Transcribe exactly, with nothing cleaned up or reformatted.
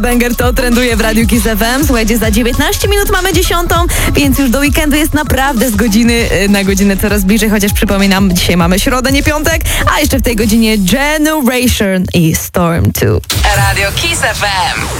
Banger to trenduje w Radiu Kiss F M. Słuchajcie, za dziewiętnaście minut mamy dziesiątą, więc już do weekendu jest naprawdę z godziny na godzinę coraz bliżej, chociaż przypominam, dzisiaj mamy środę, nie piątek, a jeszcze w tej godzinie Generation i Storm two. Radio Kiss F M.